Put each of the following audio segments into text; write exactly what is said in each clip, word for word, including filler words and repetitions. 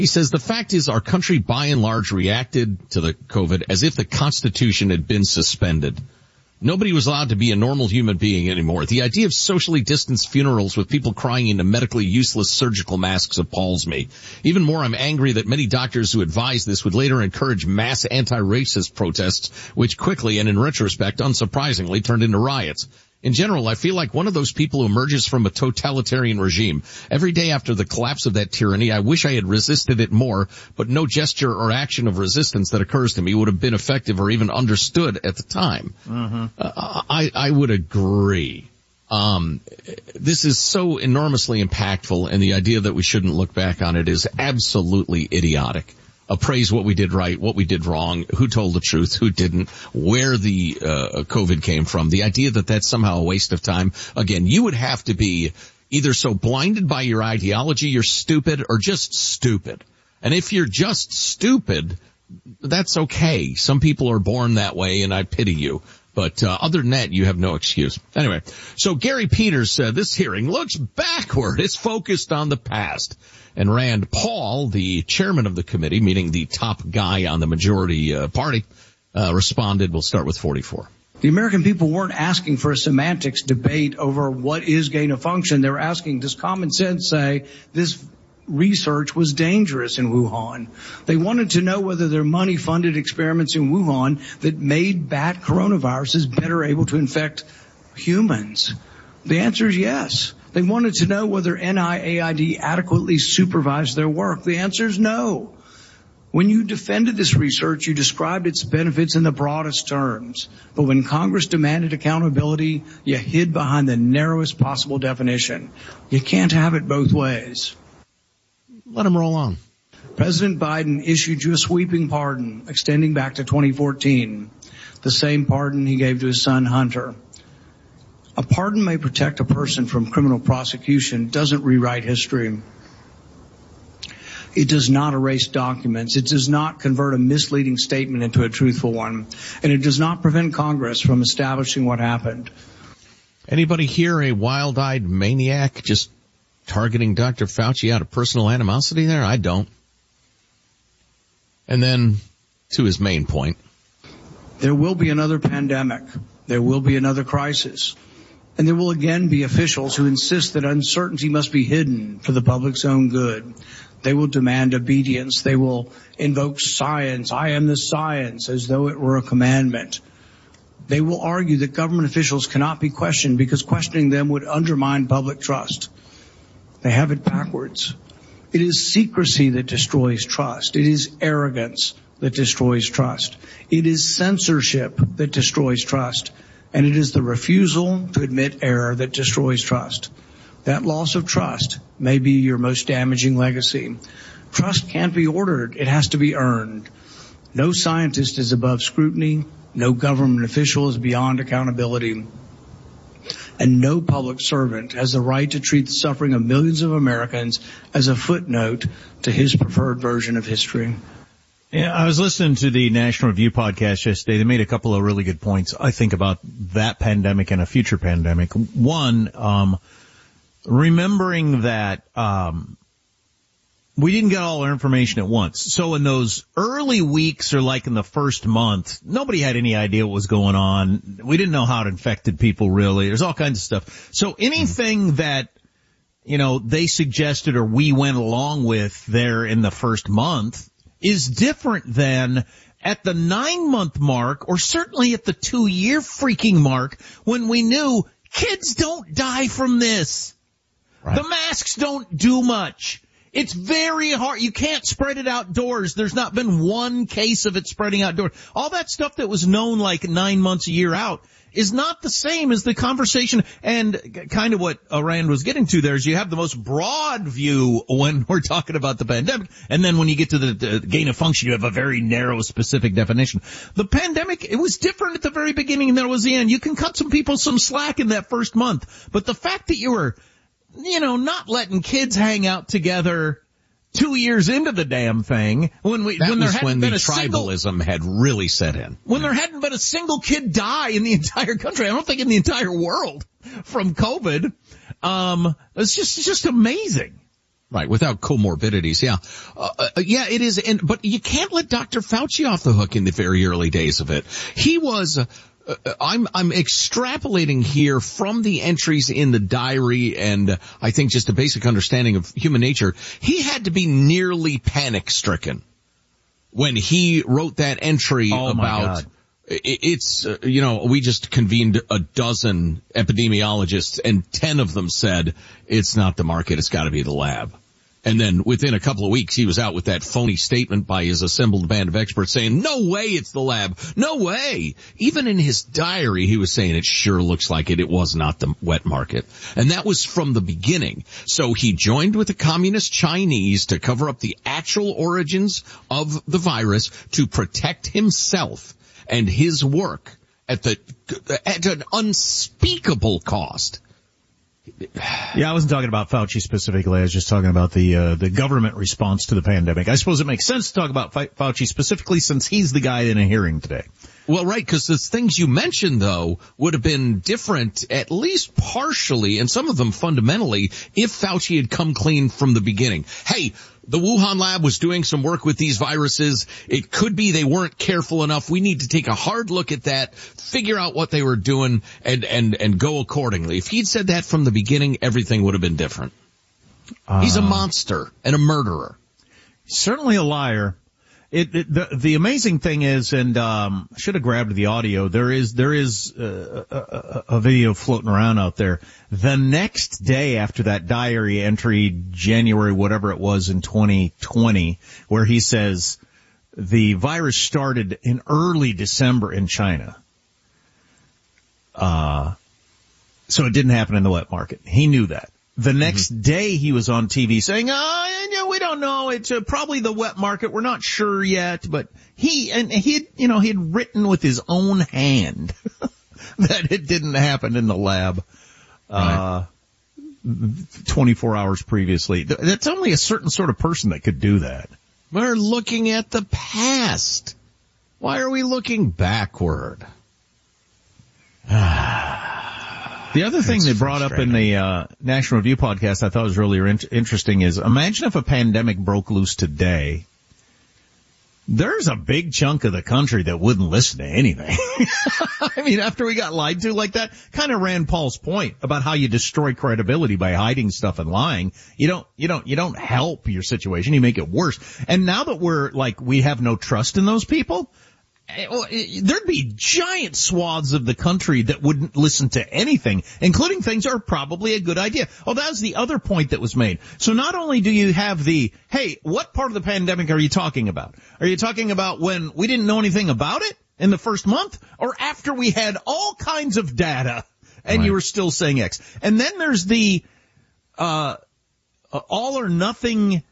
He says the fact is our country by and large reacted to the COVID as if the Constitution had been suspended. Nobody was allowed to be a normal human being anymore. The idea of socially distanced funerals with people crying into medically useless surgical masks appalls me. Even more, I'm angry that many doctors who advised this would later encourage mass anti-racist protests, which quickly and in retrospect, unsurprisingly, turned into riots. In general, I feel like one of those people who emerges from a totalitarian regime. Every day after the collapse of that tyranny, I wish I had resisted it more, but no gesture or action of resistance that occurs to me would have been effective or even understood at the time. Mm-hmm. Uh, I, I would agree. Um, this is so enormously impactful, and the idea that we shouldn't look back on it is absolutely idiotic. Appraise what we did right, what we did wrong, who told the truth, who didn't, where the uh, COVID came from. The idea that that's somehow a waste of time. Again, you would have to be either so blinded by your ideology you're stupid, or just stupid. And if you're just stupid, that's okay. Some people are born that way, and I pity you. But uh, other than that, you have no excuse. Anyway, so Gary Peters said this hearing looks backward. It's focused on the past. And Rand Paul, the chairman of the committee, meaning the top guy on the majority uh, party, uh, responded. We'll start with forty-four. The American people weren't asking for a semantics debate over what is gain of function. They were asking, does common sense say this research was dangerous in Wuhan? They wanted to know whether their money-funded experiments in Wuhan that made bat coronaviruses better able to infect humans. The answer is yes. They wanted to know whether N I A I D adequately supervised their work. The answer is no. When you defended this research, you described its benefits in the broadest terms. But when Congress demanded accountability, you hid behind the narrowest possible definition. You can't have it both ways. Let him roll on. President Biden issued you a sweeping pardon extending back to twenty fourteen, the same pardon he gave to his son Hunter. A pardon may protect a person from criminal prosecution, doesn't rewrite history. It does not erase documents. It does not convert a misleading statement into a truthful one. And it does not prevent Congress from establishing what happened. Anybody here a wild-eyed maniac just targeting Doctor Fauci out of personal animosity there? I don't. And then to his main point. There will be another pandemic. There will be another crisis. And there will again be officials who insist that uncertainty must be hidden for the public's own good. They will demand obedience. They will invoke science. I am the science, as though it were a commandment. They will argue that government officials cannot be questioned because questioning them would undermine public trust. They have it backwards. It is secrecy that destroys trust. It is arrogance that destroys trust. It is censorship that destroys trust. And it is the refusal to admit error that destroys trust. That loss of trust may be your most damaging legacy. Trust can't be ordered. It has to be earned. No scientist is above scrutiny. No government official is beyond accountability. And no public servant has the right to treat the suffering of millions of Americans as a footnote to his preferred version of history. Yeah, I was listening to the National Review podcast yesterday. They made a couple of really good points, I think, about that pandemic and a future pandemic. One, um, remembering that um we didn't get all our information at once. So in those early weeks or like in the first month, nobody had any idea what was going on. We didn't know how it infected people really. There's all kinds of stuff. So anything that, you know, they suggested or we went along with there in the first month is different than at the nine-month mark or certainly at the two-year freaking mark when we knew kids don't die from this. Right. The masks don't do much. It's very hard. You can't spread it outdoors. There's not been one case of it spreading outdoors. All that stuff that was known like nine months a year out is not the same as the conversation. And kind of what Rand was getting to there is you have the most broad view when we're talking about the pandemic. And then when you get to the, the gain of function, you have a very narrow, specific definition. The pandemic, it was different at the very beginning than it was the end. You can cut some people some slack in that first month. But the fact that you were, you know, not letting kids hang out together two years into the damn thing, when we, that when there was hadn't when been the a single, tribalism had really set in. When there hadn't been a single kid die in the entire country, I don't think in the entire world from COVID. Um, it's just, it's just amazing. Right, without comorbidities, yeah. Uh, uh, yeah, it is, and but you can't let Doctor Fauci off the hook in the very early days of it. He was, uh, uh, I'm, I'm extrapolating here from the entries in the diary and uh, I think just a basic understanding of human nature. He had to be nearly panic-stricken when he wrote that entry oh about, it's, uh, you know, we just convened a dozen epidemiologists and ten of them said, it's not the market, it's gotta be the lab. And then within a couple of weeks, he was out with that phony statement by his assembled band of experts saying, no way it's the lab. No way. Even in his diary, he was saying it sure looks like it. It was not the wet market. And that was from the beginning. So he joined with the communist Chinese to cover up the actual origins of the virus to protect himself and his work at the, at an unspeakable cost. Yeah, I wasn't talking about Fauci specifically. I was just talking about the uh, the government response to the pandemic. I suppose it makes sense to talk about Fauci specifically since he's the guy in a hearing today. Well, right, because the things you mentioned, though, would have been different, at least partially, and some of them fundamentally, if Fauci had come clean from the beginning. Hey, the Wuhan lab was doing some work with these viruses. It could be they weren't careful enough. We need to take a hard look at that, figure out what they were doing, and and and go accordingly. If he'd said that from the beginning, everything would have been different. Uh, He's a monster and a murderer. Certainly a liar. It, it the the amazing thing is, and um I should have grabbed the audio. There is there is uh, a, a, a video floating around out there. The next day after that diary entry, January whatever it was in twenty twenty, where he says the virus started in early December in China. Uh so it didn't happen in the wet market. He knew that. The next mm-hmm. day he was on T V saying, oh, you know, we don't know. It's uh, probably the wet market. We're not sure yet. But he, and he had, you know, he had written with his own hand that it didn't happen in the lab, uh, right. twenty-four hours previously. That's only a certain sort of person that could do that. We're looking at the past. Why are we looking backward? The other thing they brought up in the uh, National Review podcast I thought was really in- interesting is imagine if a pandemic broke loose today. There's a big chunk of the country that wouldn't listen to anything. I mean, after we got lied to like that, kind of ran Paul's point about how you destroy credibility by hiding stuff and lying. You don't, you don't, you don't help your situation. You make it worse. And now that we're like, we have no trust in those people, there'd be giant swaths of the country that wouldn't listen to anything, including things that are probably a good idea. Oh, that was the other point that was made. So not only do you have the, hey, what part of the pandemic are you talking about? Are you talking about when we didn't know anything about it in the first month, or after we had all kinds of data and right. you were still saying X? And then there's the uh all or nothing,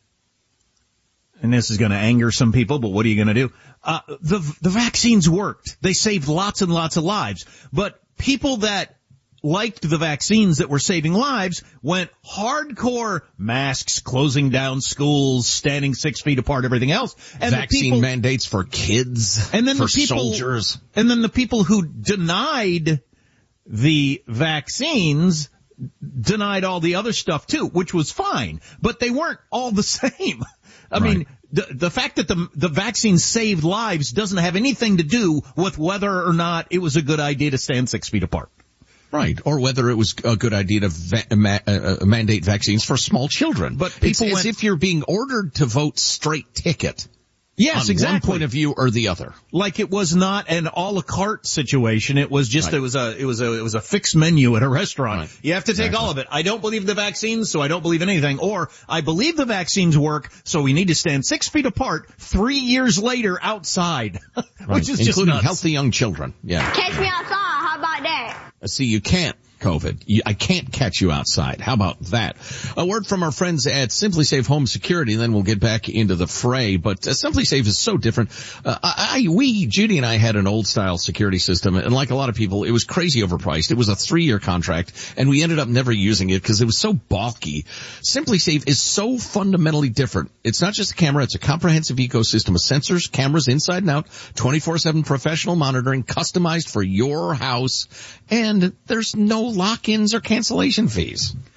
and this is going to anger some people, but what are you going to do? Uh, the, the vaccines worked. They saved lots and lots of lives. But people that liked the vaccines that were saving lives went hardcore masks, closing down schools, standing six feet apart, everything else. And vaccine the people, mandates for kids, and then for the people, soldiers. And then the people who denied the vaccines denied all the other stuff too, which was fine. But they weren't all the same. I right. mean, the, the fact that the, the vaccine saved lives doesn't have anything to do with whether or not it was a good idea to stand six feet apart. Right. Or whether it was a good idea to va- ma- uh, mandate vaccines for small children. But people it's went, as if you're being ordered to vote straight ticket. Yes, on exactly. one point of view or the other. Like it was not an a la carte situation. It was just, right. it was a, it was a, it was a fixed menu at a restaurant. Right. You have to take exactly. all of it. I don't believe the vaccines, so I don't believe anything. Or I believe the vaccines work, so we need to stand six feet apart three years later outside. Which right. is Including just nuts. Healthy young children. Yeah. Catch me outside. How about that? See, you can't. COVID. You, I can't catch you outside. How about that? A word from our friends at SimpliSafe Home Security, and then we'll get back into the fray. But uh, SimpliSafe is so different. Uh, I, I, we, Judy and I had an old style security system, and like a lot of people, it was crazy overpriced. It was a three-year contract, and we ended up never using it because it was so bulky. SimpliSafe is so fundamentally different. It's not just a camera, it's a comprehensive ecosystem of sensors, cameras inside and out, twenty-four seven professional monitoring, customized for your house, and there's no lock-ins or cancellation fees.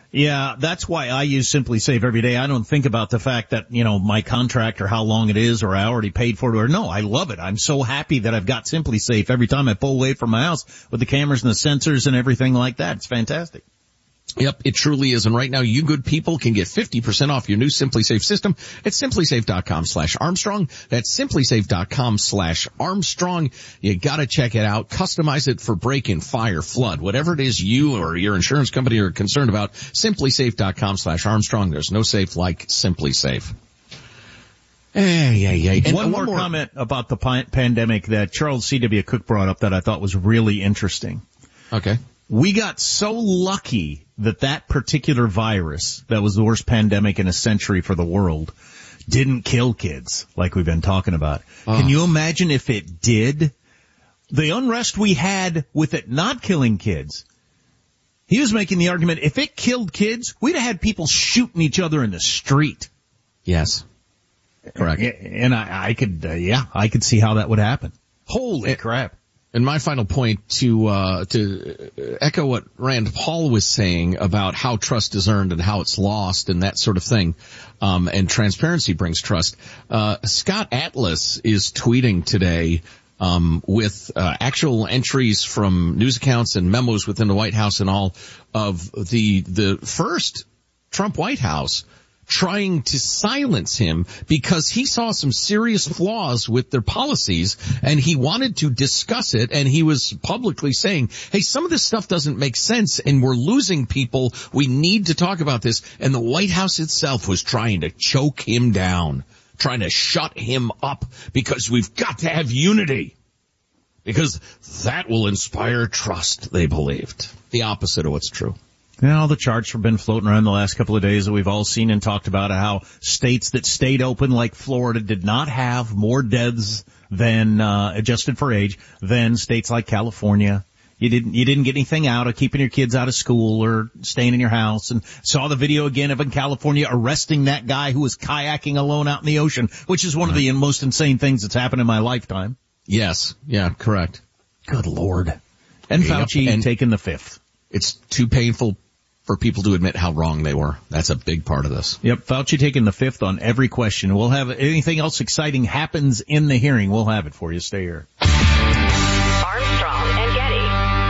Yeah, that's why I use Simply Safe every day. I don't think about the fact that, you know, my contract or how long it is or I already paid for it or no, I love it. I'm so happy that I've got Simply Safe every time I pull away from my house with the cameras and the sensors and everything like that. It's fantastic. Yep, it truly is. And right now, you good people can get fifty percent off your new Simply Safe system at simplysafe.com slash Armstrong. That's simplysafe.com slash Armstrong. You gotta check it out. Customize it for break-in, fire, flood, whatever it is you or your insurance company are concerned about. simplysafe.com slash Armstrong. There's no safe like Simply Safe. Hey, yeah, yeah. And one, one more, more comment about the pi- pandemic that Charles C W. Cook brought up that I thought was really interesting. Okay. We got so lucky that that particular virus, that was the worst pandemic in a century for the world, didn't kill kids like we've been talking about. Oh. Can you imagine if it did? The unrest we had with it not killing kids. He was making the argument, if it killed kids, we'd have had people shooting each other in the street. Yes. Correct. And I, I could, uh, yeah, I could see how that would happen. Holy it, crap. And my final point to, uh, to echo what Rand Paul was saying about how trust is earned and how it's lost and that sort of thing, um, and transparency brings trust. Uh, Scott Atlas is tweeting today, um, with, uh, actual entries from news accounts and memos within the White House and all of the, the first Trump White House trying to silence him because he saw some serious flaws with their policies and he wanted to discuss it, and he was publicly saying, hey, some of this stuff doesn't make sense and we're losing people. We need to talk about this. And the White House itself was trying to choke him down, trying to shut him up because we've got to have unity. Because that will inspire trust, they believed. The opposite of what's true. Now, the charts have been floating around the last couple of days that we've all seen and talked about how states that stayed open like Florida did not have more deaths than, uh, adjusted for age than states like California. You didn't, you didn't get anything out of keeping your kids out of school or staying in your house, and saw the video again of in California arresting that guy who was kayaking alone out in the ocean, which is one right. of the most insane things that's happened in my lifetime. Yes. Yeah, correct. Good Lord. And yep. Fauci and taking the fifth. It's too painful for people to admit how wrong they were. That's a big part of this. Yep, Fauci taking the fifth on every question. We'll have anything else exciting happens in the hearing. We'll have it for you. Stay here. Armstrong and Getty.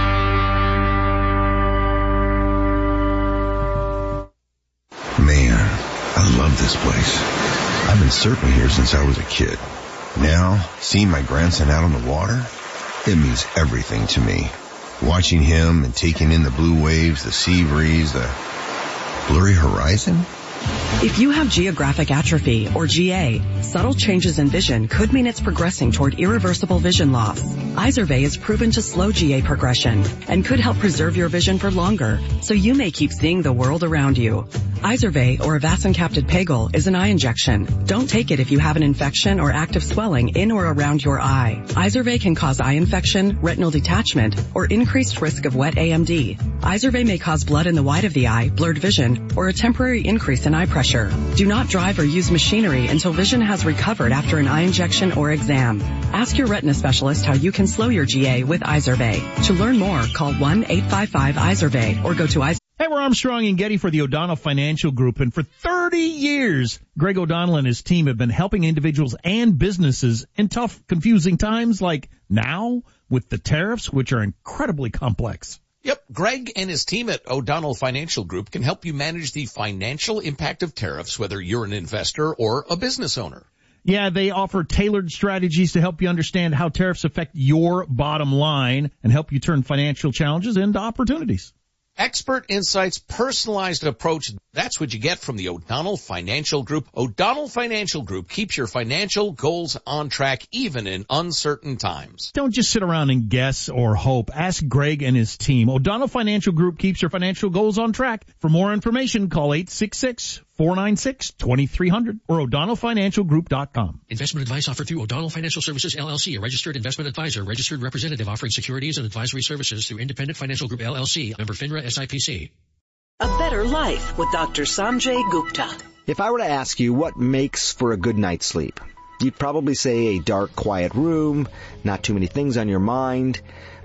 Man, I love this place. I've been surfing here since I was a kid. Now, seeing my grandson out on the water, it means everything to me. Watching him and taking in the blue waves, the sea breeze, the blurry horizon. If you have geographic atrophy, or G A, subtle changes in vision could mean it's progressing toward irreversible vision loss. Izervay is proven to slow G A progression and could help preserve your vision for longer, so you may keep seeing the world around you. Izervay, or avacincaptad pegol, is an eye injection. Don't take it if you have an infection or active swelling in or around your eye. Izervay can cause eye infection, retinal detachment, or increased risk of wet A M D. Izervay may cause blood in the white of the eye, blurred vision, or a temporary increase in eye pressure. Do not drive or use machinery until vision has recovered after an eye injection or exam. Ask your retina specialist how you can slow your G A with Izervay. To learn more, call one eight five five Izervay or go to Izervay. Hey, we're Armstrong and Getty for the O'Donnell Financial Group, and for thirty years, Greg O'Donnell and his team have been helping individuals and businesses in tough, confusing times like now with the tariffs, which are incredibly complex. Yep, Greg and his team at O'Donnell Financial Group can help you manage the financial impact of tariffs, whether you're an investor or a business owner. Yeah, they offer tailored strategies to help you understand how tariffs affect your bottom line and help you turn financial challenges into opportunities. Expert insights, personalized approach. That's what you get from the O'Donnell Financial Group. O'Donnell Financial Group keeps your financial goals on track even in uncertain times. Don't just sit around and guess or hope. Ask Greg and his team. O'Donnell Financial Group keeps your financial goals on track. For more information, call eight six six, four nine six, two three zero zero or O'Donnell Financial Group dot com. Investment advice offered through O'Donnell Financial Services, L L C, a registered investment advisor, registered representative offering securities and advisory services through Independent Financial Group, L L C, member FINRA S I P C. A better life with Doctor Sanjay Gupta. If I were to ask you what makes for a good night's sleep, you'd probably say a dark, quiet room, not too many things on your mind.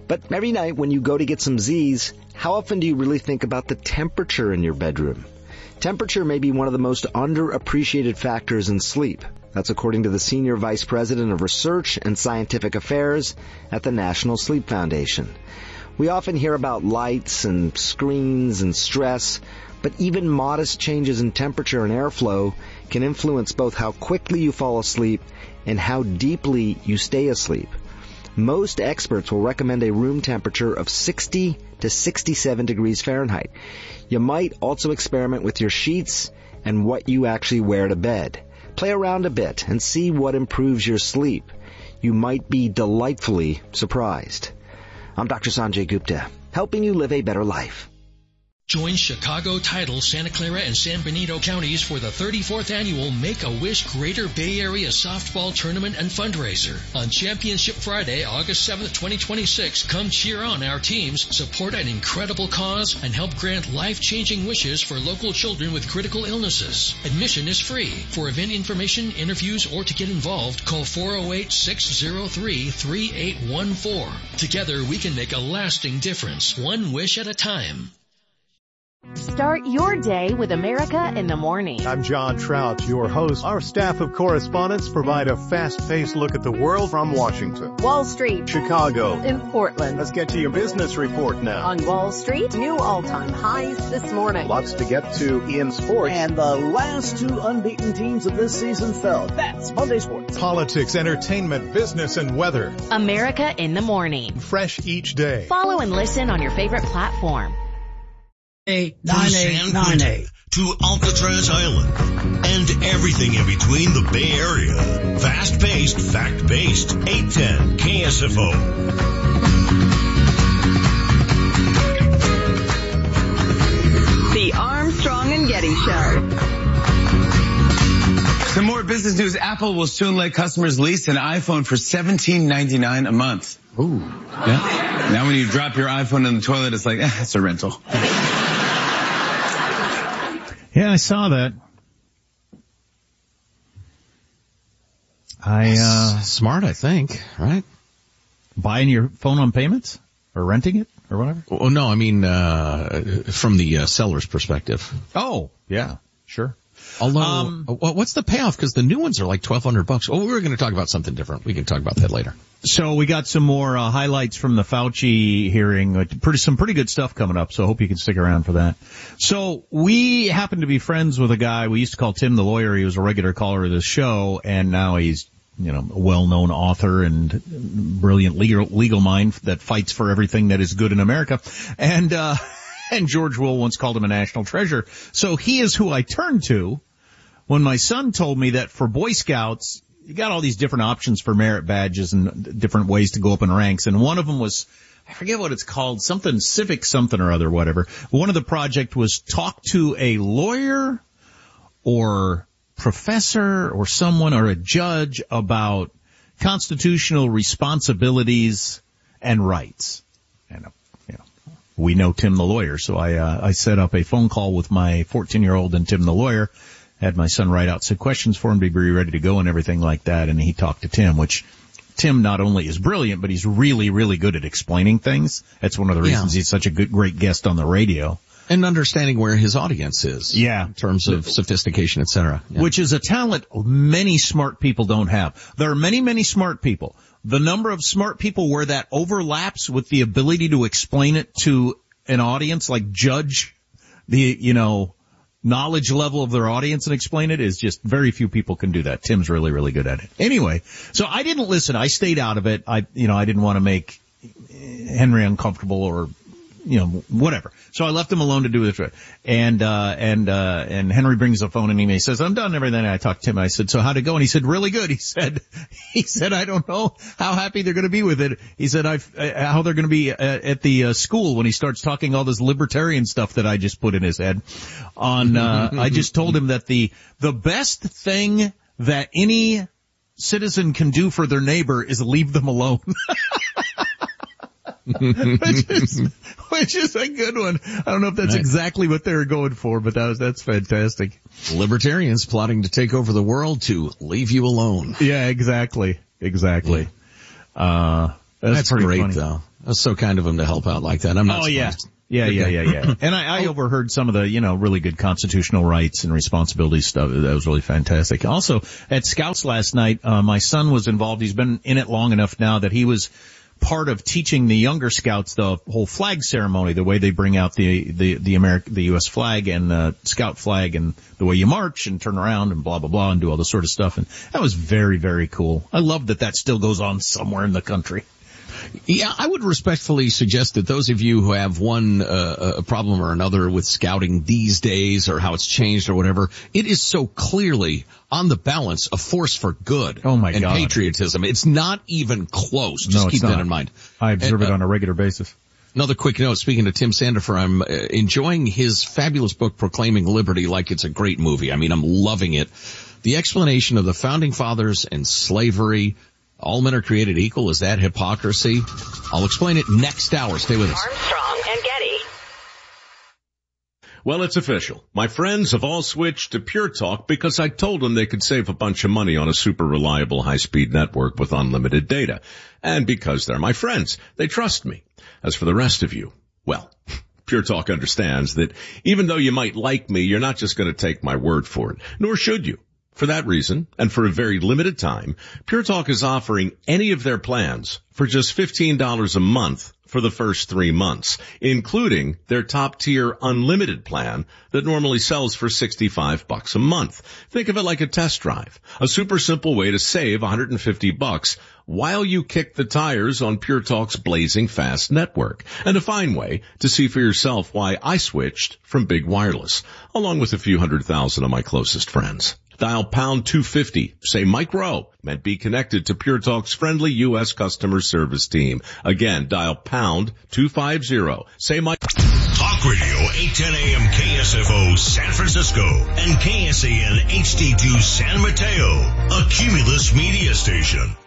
But every night when you go to get some Z's, how often do you really think about the temperature in your bedroom? Temperature may be one of the most underappreciated factors in sleep. That's according to the Senior Vice President of Research and Scientific Affairs at the National Sleep Foundation. We often hear about lights and screens and stress, but even modest changes in temperature and airflow can influence both how quickly you fall asleep and how deeply you stay asleep. Most experts will recommend a room temperature of sixty to sixty-seven degrees Fahrenheit. You might also experiment with your sheets and what you actually wear to bed. Play around a bit and see what improves your sleep. You might be delightfully surprised. I'm Doctor Sanjay Gupta, helping you live a better life. Join Chicago, Tidal, Santa Clara, and San Benito counties for the thirty-fourth annual Make-A-Wish Greater Bay Area Softball Tournament and Fundraiser. On Championship Friday, August seventh, twenty twenty-six, come cheer on our teams, support an incredible cause, and help grant life-changing wishes for local children with critical illnesses. Admission is free. For event information, interviews, or to get involved, call four oh eight, six oh three, three eight one four. Together, we can make a lasting difference, one wish at a time. Start your day with America in the Morning. I'm John Trout, your host. Our staff of correspondents provide a fast-paced look at the world from Washington, Wall Street, Chicago, and Portland. Let's get to your business report now. On Wall Street, new all-time highs this morning. Lots to get to in sports. And the last two unbeaten teams of this season fell. That's Monday Sports. Politics, entertainment, business, and weather. America in the Morning. Fresh each day. Follow and listen on your favorite platform. Eight, nine, eight, nine, eight. To Alcatraz Island and everything in between the Bay Area. Fast-paced, fact-based. eight ten K S F O. The Armstrong and Getty Show. Some more business news. Apple will soon let customers lease an iPhone for seventeen ninety-nine a month. Ooh. Yeah. Now when you drop your iPhone in the toilet, it's like, eh, it's a rental. Yeah, I saw that. I, uh... Smart, I think, right? Buying your phone on payments? Or renting it? Or whatever? Oh, no, I mean, uh, from the uh, seller's perspective. Oh, yeah, sure. Although, um, what's the payoff? Because the new ones are like twelve hundred bucks. Oh, we were going to talk about something different. We can talk about that later. So we got some more uh, highlights from the Fauci hearing. Pretty, some pretty good stuff coming up, so I hope you can stick around for that. So we happen to be friends with a guy we used to call Tim the Lawyer. He was a regular caller of this show, and now he's, you know, a well-known author and brilliant legal, legal mind that fights for everything that is good in America. And, uh, and George Will once called him a national treasure. So he is who I turn to when my son told me that for Boy Scouts, you got all these different options for merit badges and different ways to go up in ranks. And one of them was, I forget what it's called, something civic something or other, whatever. One of the project was talk to a lawyer or professor or someone or a judge about constitutional responsibilities and rights. And, you know, we know Tim the Lawyer, so I, uh, I set up a phone call with my fourteen-year-old and Tim the Lawyer. Had my son write out some questions for him to be ready to go and everything like that, and he talked to Tim, which Tim not only is brilliant, but he's really, really good at explaining things. That's one of the reasons yeah. he's such a good, great guest on the radio. And understanding where his audience is. Yeah. In terms of sophistication, et cetera. Yeah. Which is a talent many smart people don't have. There are many, many smart people. The number of smart people where that overlaps with the ability to explain it to an audience, like judge the, you know, knowledge level of their audience and explain it, is just very few people can do that. Tim's really, really good at it. Anyway, so I didn't listen. I stayed out of it. I, you know, I didn't want to make Henry uncomfortable or, you know, whatever. So I left him alone to do this. And, uh, and, uh, and Henry brings the phone and he says, I'm done and everything. And I talked to him. I said, so how'd it go? And he said, really good. He said, he said, I don't know how happy they're going to be with it. He said, I've, uh, how they're going to be uh, at the uh, school when he starts talking all this libertarian stuff that I just put in his head on, uh, I just told him that the, the best thing that any citizen can do for their neighbor is leave them alone. which is, which is a good one. I don't know if that's right. exactly what they were going for, but that was, that's fantastic. Libertarians plotting to take over the world to leave you alone. Yeah, exactly. Exactly. Yeah. Uh, That's, That's great, funny. though. That's so kind of him to help out like that. I'm not Oh, surprised. yeah. Yeah, yeah, yeah, yeah. And I, I overheard some of the, you know, really good constitutional rights and responsibilities stuff. That was really fantastic. Also, at Scouts last night, uh, my son was involved. He's been in it long enough now that he was part of teaching the younger scouts the whole flag ceremony, the way they bring out the, the, the American, the U S flag and the scout flag and the way you march and turn around and blah, blah, blah and do all this sort of stuff. And that was very, very cool. I love that that still goes on somewhere in the country. Yeah, I would respectfully suggest that those of you who have one uh, a problem or another with scouting these days or how it's changed or whatever, it is so clearly on the balance a force for good. Oh my and God. patriotism. It's not even close. Just no, keep not. that in mind. I observe and, uh, it on a regular basis. Another quick note, speaking of Tim Sandifer, I'm uh, enjoying his fabulous book, Proclaiming Liberty, like it's a great movie. I mean, I'm loving it. The explanation of the Founding Fathers and slavery. All men are created equal. Is that hypocrisy? I'll explain it next hour. Stay with us. Armstrong and Getty. Well, it's official. My friends have all switched to Pure Talk because I told them they could save a bunch of money on a super reliable high-speed network with unlimited data. And because they're my friends, they trust me. As for the rest of you, well, Pure Talk understands that even though you might like me, you're not just going to take my word for it, nor should you. For that reason, and for a very limited time, Pure Talk is offering any of their plans for just fifteen dollars a month for the first three months, including their top-tier unlimited plan that normally sells for sixty-five bucks a month. Think of it like a test drive, a super simple way to save one hundred fifty bucks while you kick the tires on Pure Talk's blazing fast network, and a fine way to see for yourself why I switched from Big Wireless, along with a few hundred thousand of my closest friends. Dial pound two fifty, say Mike Rowe, and be connected to Pure Talk's friendly U S customer service team. Again, dial pound two fifty, say Mike. Talk Radio eight ten A M K S F O San Francisco and K S A N H D two San Mateo, a Cumulus media station.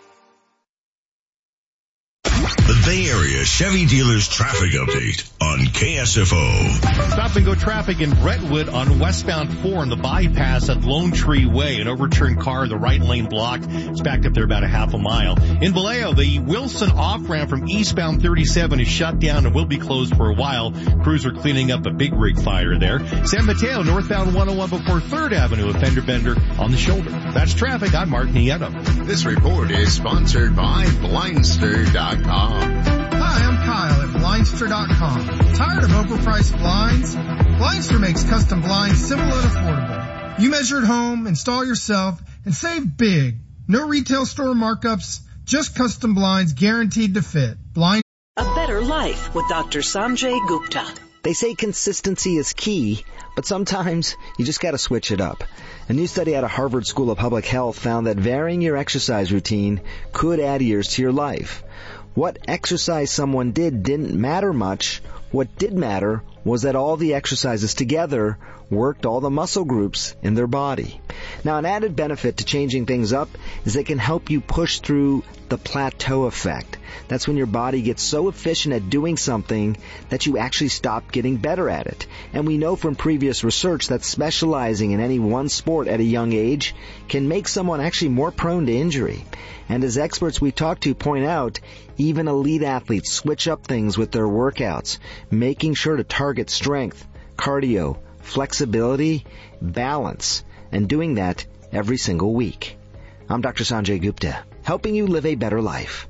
The Bay Area Chevy Dealers Traffic Update on K S F O. Stop and go traffic in Brentwood on westbound four on the bypass at Lone Tree Way. An overturned car in the right lane blocked. It's backed up there about a half a mile. In Vallejo, the Wilson off-ramp from eastbound thirty-seven is shut down and will be closed for a while. Crews are cleaning up a big rig fire there. San Mateo, northbound one oh one before third Avenue, a fender bender on the shoulder. That's traffic. I'm Mark Nieto. This report is sponsored by Blindster dot com. Hi, I'm Kyle at Blindster dot com. Tired of overpriced blinds? Blindster makes custom blinds simple and affordable. You measure at home, install yourself, and save big. No retail store markups, just custom blinds guaranteed to fit. Blind. A better life with Doctor Sanjay Gupta. They say consistency is key, but sometimes you just gotta switch it up. A new study out of Harvard School of Public Health found that varying your exercise routine could add years to your life. What exercise someone did didn't matter much. What did matter was that all the exercises together worked all the muscle groups in their body. Now, an added benefit to changing things up is it can help you push through the plateau effect. That's when your body gets so efficient at doing something that you actually stop getting better at it. And we know from previous research that specializing in any one sport at a young age can make someone actually more prone to injury. And as experts we talk to point out, even elite athletes switch up things with their workouts, making sure to target strength, cardio, flexibility, balance, and doing that every single week. I'm Doctor Sanjay Gupta, helping you live a better life.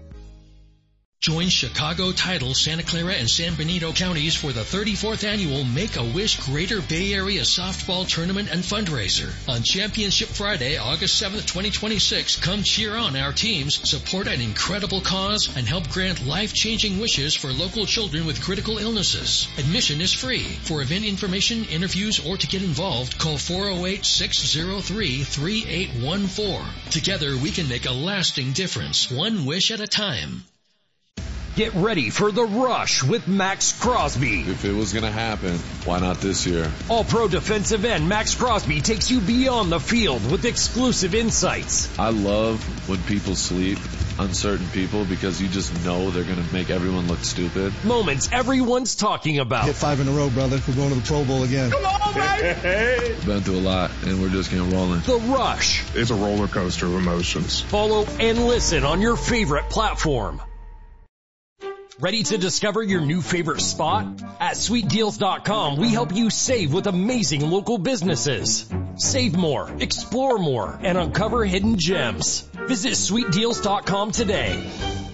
Join Chicago Title, Santa Clara, and San Benito counties for the thirty-fourth annual Make-A-Wish Greater Bay Area Softball Tournament and Fundraiser. On Championship Friday, August seventh, twenty twenty-six, come cheer on our teams, support an incredible cause, and help grant life-changing wishes for local children with critical illnesses. Admission is free. For event information, interviews, or to get involved, call four oh eight, six oh three, three eight one four. Together, we can make a lasting difference, one wish at a time. Get ready for the rush with Max Crosby. If it was going to happen, why not this year? All-Pro defensive end Max Crosby takes you beyond the field with exclusive insights. I love when people sleep on certain people because you just know they're going to make everyone look stupid. Moments everyone's talking about. Hit five in a row, brother. We're going to the Pro Bowl again. Come on, baby! Been through a lot, and we're just getting rolling. The Rush. It's a roller coaster of emotions. Follow and listen on your favorite platform. Ready to discover your new favorite spot? At sweet deals dot com, we help you save with amazing local businesses. Save more, explore more, and uncover hidden gems. Visit sweet deals dot com today.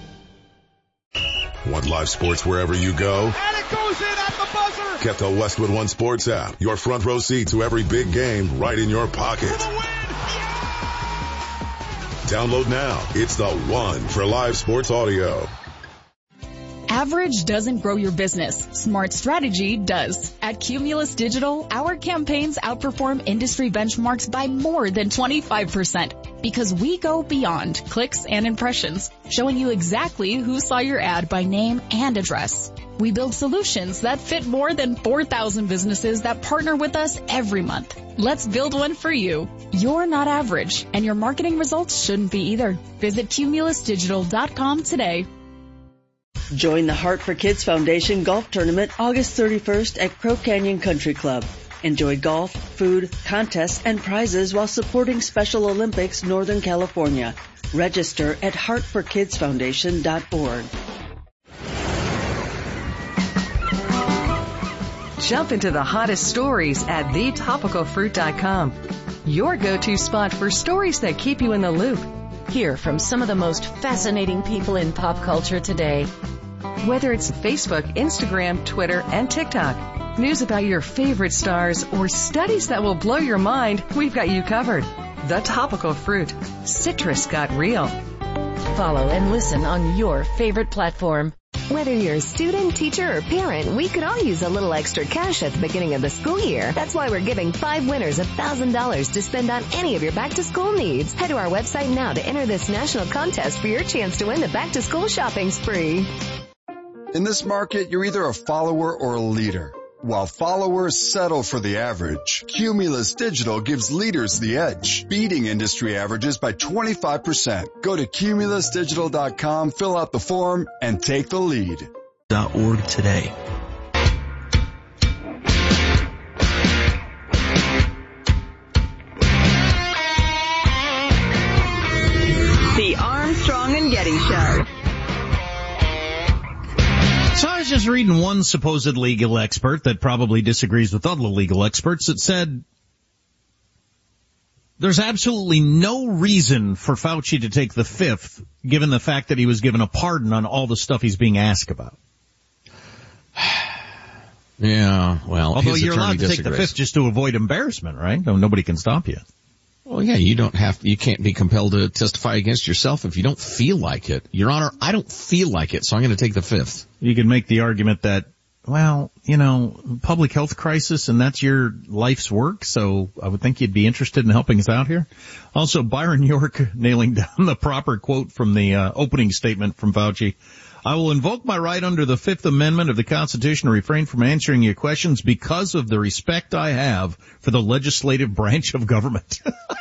Want live sports wherever you go? And it goes in at the buzzer! Get the Westwood One Sports app. Your front row seat to every big game right in your pocket. Download now. It's the one for live sports audio. Average doesn't grow your business. Smart strategy does. At Cumulus Digital, our campaigns outperform industry benchmarks by more than twenty-five percent because we go beyond clicks and impressions, showing you exactly who saw your ad by name and address. We build solutions that fit more than four thousand businesses that partner with us every month. Let's build one for you. You're not average, and your marketing results shouldn't be either. Visit cumulus digital dot com today. Join the Heart for Kids Foundation Golf Tournament August thirty-first at Crow Canyon Country Club. Enjoy golf, food, contests, and prizes while supporting Special Olympics Northern California. Register at heart for kids foundation dot org. Jump into the hottest stories at the topical fruit dot com. Your go-to spot for stories that keep you in the loop. Hear from some of the most fascinating people in pop culture today. Whether it's Facebook, Instagram, Twitter, and TikTok, news about your favorite stars, or studies that will blow your mind, we've got you covered. The Topical Fruit. Citrus got real. Follow and listen on your favorite platform. Whether you're a student, teacher, or parent, we could all use a little extra cash at the beginning of the school year. That's why we're giving five winners one thousand dollars to spend on any of your back-to-school needs. Head to our website now to enter this national contest for your chance to win the back-to-school shopping spree. In this market, you're either a follower or a leader. While followers settle for the average, Cumulus Digital gives leaders the edge, beating industry averages by twenty-five percent. Go to cumulus digital dot com, fill out the form, and take the lead. .org today. The Armstrong and Getty Show. So I was just reading one supposed legal expert that probably disagrees with other legal experts that said there's absolutely no reason for Fauci to take the fifth, given the fact that he was given a pardon on all the stuff he's being asked about. Yeah, well, although you're allowed to take the fifth just to avoid embarrassment, right? No, nobody can stop you. Well, yeah, you don't have, you can't be compelled to testify against yourself if you don't feel like it. Your Honor, I don't feel like it, so I'm going to take the fifth. You can make the argument that, well, you know, public health crisis and that's your life's work, so I would think you'd be interested in helping us out here. Also, Byron York nailing down the proper quote from the uh, opening statement from Fauci. I will invoke my right under the Fifth Amendment of the Constitution to refrain from answering your questions because of the respect I have for the legislative branch of government.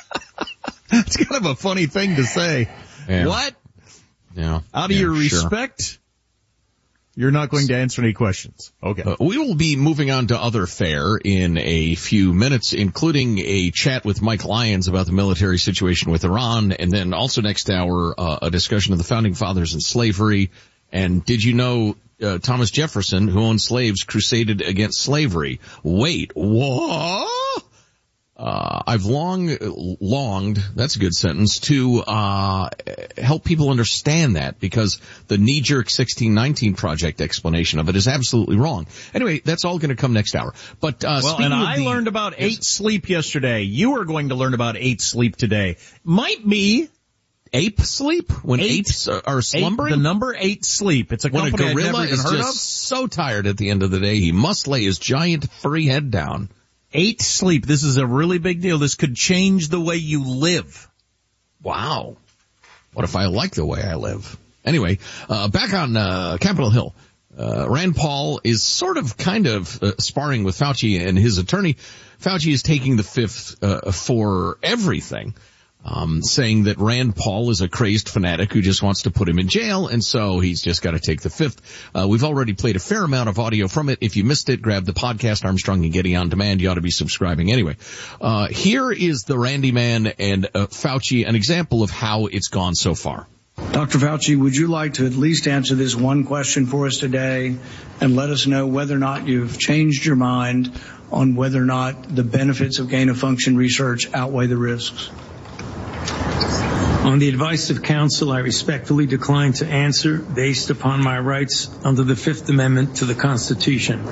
It's kind of a funny thing to say. Yeah. What? Yeah. Out of yeah, your respect, sure. You're not going to answer any questions. Okay. Uh, we will be moving on to other fare in a few minutes, including a chat with Mike Lyons about the military situation with Iran, and then also next hour, uh, a discussion of the Founding Fathers and slavery. And did you know uh, Thomas Jefferson, who owned slaves, crusaded against slavery? Wait, what? Uh, I've long longed, that's a good sentence, to uh help people understand that, because the knee-jerk sixteen nineteen Project explanation of it is absolutely wrong. Anyway, that's all going to come next hour. But uh well, and I the, learned about yes. eight sleep yesterday. You are going to learn about eight sleep today. Might be ape sleep when eight, apes are slumbering. Eight, the number eight sleep. It's a when company a gorilla I've never even is heard just of. So tired at the end of the day, he must lay his giant furry head down. Eight sleep. This is a really big deal. This could change the way you live. Wow. What if I like the way I live? Anyway, uh, back on, uh, Capitol Hill, uh, Rand Paul is sort of kind of uh, sparring with Fauci and his attorney. Fauci is taking the fifth, uh, for everything. Um, saying that Rand Paul is a crazed fanatic who just wants to put him in jail, and so he's just got to take the fifth. Uh, we've already played a fair amount of audio from it. If you missed it, grab the podcast, Armstrong and Getty on demand. You ought to be subscribing anyway. Uh, here is the Randy Man and uh, Fauci, an example of how it's gone so far. Doctor Fauci, would you like to at least answer this one question for us today and let us know whether or not you've changed your mind on whether or not the benefits of gain-of-function research outweigh the risks? On the advice of counsel, I respectfully decline to answer based upon my rights under the Fifth Amendment to the Constitution.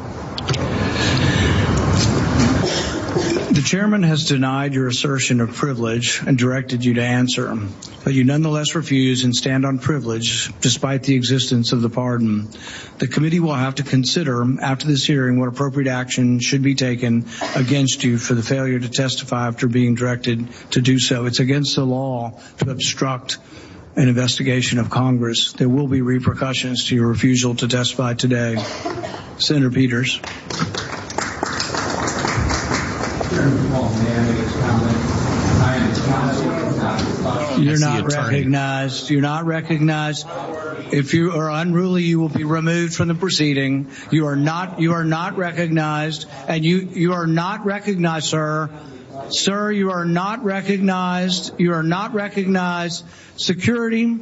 The chairman has denied your assertion of privilege and directed you to answer, but you nonetheless refuse and stand on privilege despite the existence of the pardon. The committee will have to consider after this hearing what appropriate action should be taken against you for the failure to testify after being directed to do so. It's against the law to obstruct an investigation of Congress. There will be repercussions to your refusal to testify today. Senator Peters. You're not recognized. You're not recognized. If you are unruly, you will be removed from the proceeding. You are not. You are not recognized, and you you are not recognized, sir. Sir, you are not recognized. You are not recognized. Security.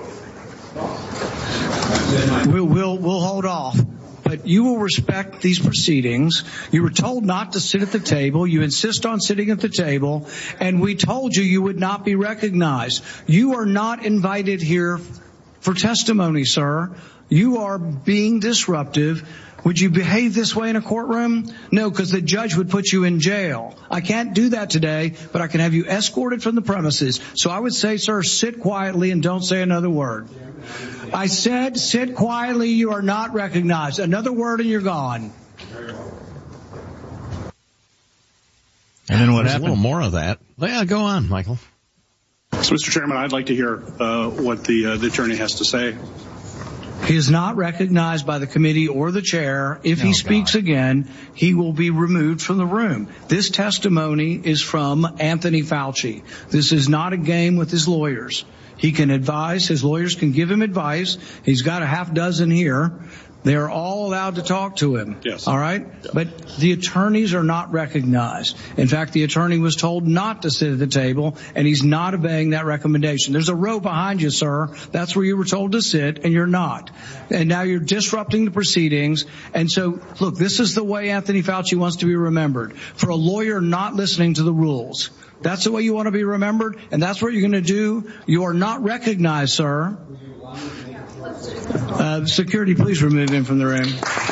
We'll we'll we'll hold off. But you will respect these proceedings. You were told not to sit at the table. You insist on sitting at the table. And we told you you would not be recognized. You are not invited here for testimony, sir. You are being disruptive. Would you behave this way in a courtroom? No, because the judge would put you in jail. I can't do that today, but I can have you escorted from the premises. So I would say, sir, sit quietly and don't say another word. I said, sit quietly. You are not recognized. Another word and you're gone. And then what There's happened? A little more of that. Yeah, go on, Michael. So, Mister Chairman, I'd like to hear uh, what the, uh, the attorney has to say. He is not recognized by the committee or the chair. If he speaks again, he will be removed from the room. This testimony is from Anthony Fauci. This is not a game with his lawyers. He can advise. His lawyers can give him advice. He's got a half dozen here. They're all allowed to talk to him. Yes. All right? Yeah. But the attorneys are not recognized. In fact, the attorney was told not to sit at the table, and he's not obeying that recommendation. There's a row behind you, sir. That's where you were told to sit, and you're not. And now you're disrupting the proceedings. And so, look, this is the way Anthony Fauci wants to be remembered. For a lawyer not listening to the rules. That's the way you want to be remembered, and that's what you're going to do. You are not recognized, sir. Uh, security, please remove him from the room.